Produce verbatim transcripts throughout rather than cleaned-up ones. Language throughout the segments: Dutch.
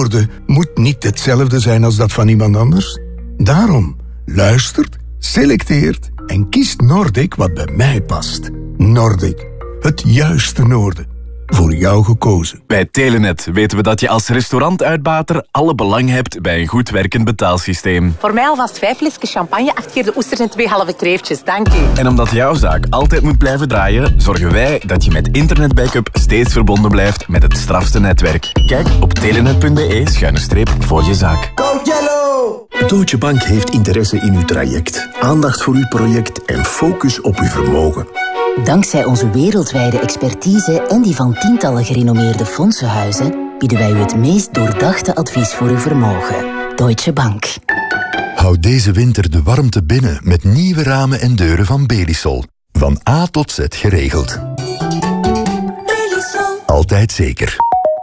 noorden moet niet hetzelfde zijn als dat van iemand anders. Daarom luistert, selecteert en kiest Nordic wat bij mij past. Nordic, het juiste noorden. Voor jou gekozen. Bij Telenet weten we dat je als restaurantuitbater alle belang hebt bij een goed werkend betaalsysteem. Voor mij alvast vijf flesjes champagne, acht keer de oesters en twee halve kreeftjes. Dank u. En omdat jouw zaak altijd moet blijven draaien, zorgen wij dat je met internetbackup steeds verbonden blijft met het strafste netwerk. Kijk op telenet punt be schuine streep voor je zaak. Go Jello! Deutsche Bank heeft interesse in uw traject, aandacht voor uw project en focus op uw vermogen. Dankzij onze wereldwijde expertise en die van tientallen gerenommeerde fondsenhuizen bieden wij u het meest doordachte advies voor uw vermogen. Deutsche Bank. Houd deze winter de warmte binnen met nieuwe ramen en deuren van Belisol. Van A tot Z geregeld. Belisol. Altijd zeker.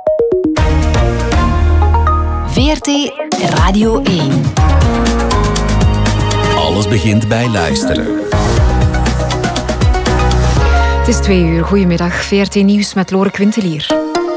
V R T Radio één. Alles begint bij luisteren. Het is twee uur. Goedemiddag. V R T Nieuws met Lore Quintelier.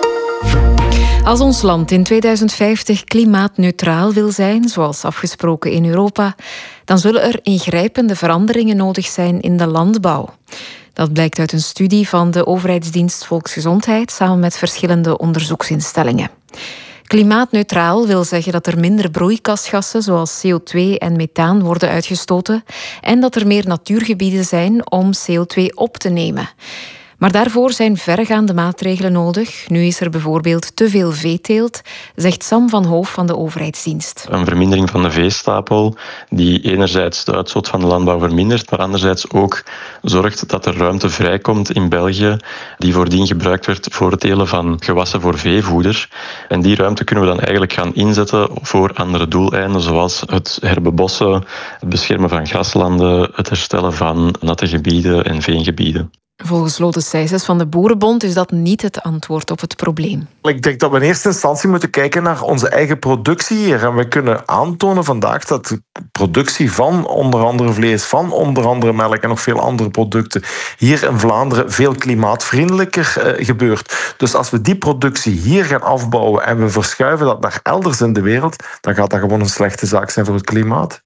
Als ons land in tweeduizend vijftig klimaatneutraal wil zijn, zoals afgesproken in Europa, dan zullen er ingrijpende veranderingen nodig zijn in de landbouw. Dat blijkt uit een studie van de Overheidsdienst Volksgezondheid samen met verschillende onderzoeksinstellingen. Klimaatneutraal wil zeggen dat er minder broeikasgassen zoals C O twee en methaan worden uitgestoten en dat er meer natuurgebieden zijn om C O twee op te nemen. Maar daarvoor zijn verregaande maatregelen nodig. Nu is er bijvoorbeeld te veel veeteelt, zegt Sam van Hoof van de Overheidsdienst. Een vermindering van de veestapel die enerzijds de uitstoot van de landbouw vermindert, maar anderzijds ook zorgt dat er ruimte vrijkomt in België die voordien gebruikt werd voor het telen van gewassen voor veevoeder. En die ruimte kunnen we dan eigenlijk gaan inzetten voor andere doeleinden, zoals het herbebossen, het beschermen van graslanden, het herstellen van natte gebieden en veengebieden. Volgens Lotte Sijsens van de Boerenbond is dat niet het antwoord op het probleem. Ik denk dat we in eerste instantie moeten kijken naar onze eigen productie hier. En we kunnen aantonen vandaag dat de productie van onder andere vlees, van onder andere melk en nog veel andere producten hier in Vlaanderen veel klimaatvriendelijker uh, gebeurt. Dus als we die productie hier gaan afbouwen en we verschuiven dat naar elders in de wereld, dan gaat dat gewoon een slechte zaak zijn voor het klimaat.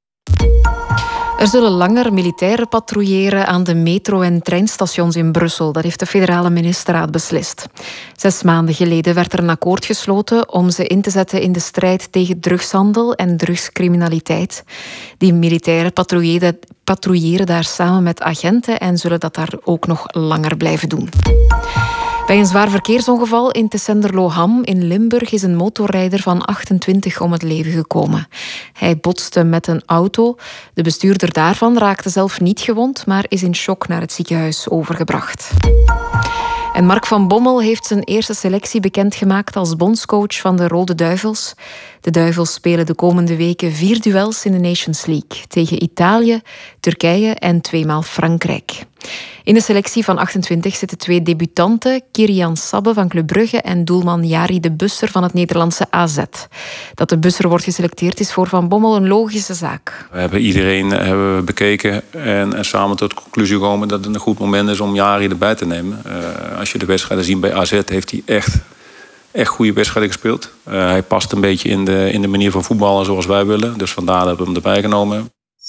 Er zullen langer militairen patrouilleren aan de metro- en treinstations in Brussel. Dat heeft de federale ministerraad beslist. Zes maanden geleden werd er een akkoord gesloten om ze in te zetten in de strijd tegen drugshandel en drugscriminaliteit. Die militairen patrouilleren, patrouilleren daar samen met agenten en zullen dat daar ook nog langer blijven doen. Bij een zwaar verkeersongeval in Tessenderloham in Limburg is een motorrijder van achtentwintig om het leven gekomen. Hij botste met een auto. De bestuurder daarvan raakte zelf niet gewond, maar is in shock naar het ziekenhuis overgebracht. En Mark van Bommel heeft zijn eerste selectie bekendgemaakt als bondscoach van de Rode Duivels. De Duivels spelen de komende weken vier duels in de Nations League tegen Italië, Turkije en tweemaal Frankrijk. In de selectie van achtentwintig zitten twee debutanten, Kirian Sabbe van Club Brugge en doelman Jari de Busser van het Nederlandse A Z. Dat de Busser wordt geselecteerd is voor Van Bommel een logische zaak. We hebben iedereen hebben we bekeken en, en samen tot de conclusie gekomen dat het een goed moment is om Jari erbij te nemen. Uh, als je de wedstrijden ziet bij A Z heeft hij echt, echt goede wedstrijden gespeeld. Uh, hij past een beetje in de, in de manier van voetballen zoals wij willen. Dus vandaar dat we hem erbij genomen.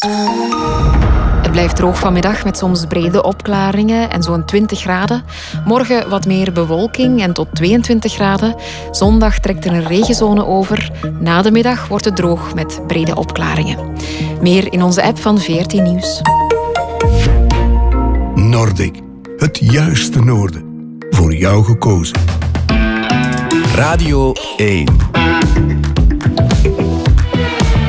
Het blijft droog vanmiddag met soms brede opklaringen en zo'n twintig graden. Morgen wat meer bewolking en tot tweeëntwintig graden. Zondag trekt er een regenzone over. Na de middag wordt het droog met brede opklaringen. Meer in onze app van V R T Nieuws. Nordic, het juiste noorden. Voor jou gekozen. Radio één.